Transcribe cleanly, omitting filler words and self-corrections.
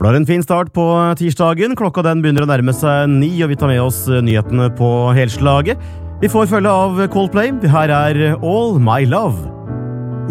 Håper du har en fin start på tirsdagen. Klokka den begynner å nærme seg 9, og vi tar med oss nyhetene på helslaget. Vi får følge av Coldplay. Det her er All My Love.